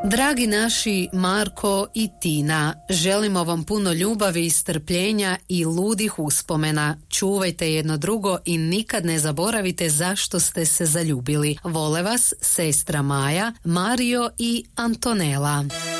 Dragi naši Marko i Tina, želimo vam puno ljubavi i strpljenja i ludih uspomena. Čuvajte jedno drugo i nikad ne zaboravite zašto ste se zaljubili. Vole vas sestra Maja, Mario i Antonela.